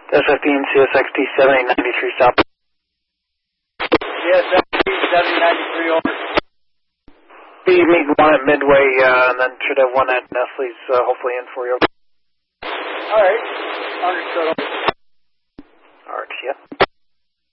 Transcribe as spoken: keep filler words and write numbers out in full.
S fifteen C S X T seventy ninety-three stop. C S X T seventy ninety-three over. You meet one at Midway, uh, and then should have one at Nestle's, uh, hopefully in for you. All right. Understood.